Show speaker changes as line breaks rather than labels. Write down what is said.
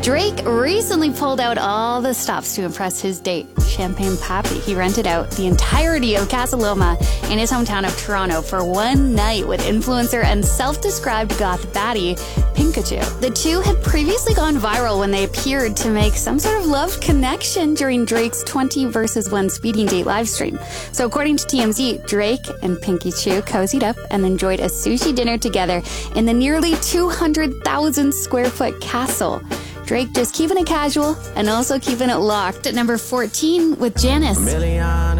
Drake recently pulled out all the stops to impress his date, Champagne Papi. He rented out the entirety of Casa Loma in his hometown of Toronto for one night with influencer and self-described goth baddie, Pikachu. The two had previously gone viral when they appeared to make some sort of love connection during Drake's 20 vs. 1 speeding date livestream. So according to TMZ, Drake and Pikachu cozied up and enjoyed a sushi dinner together in the nearly 200,000 square foot castle. Drake just keeping it casual and also keeping it locked at number 14 with Janice.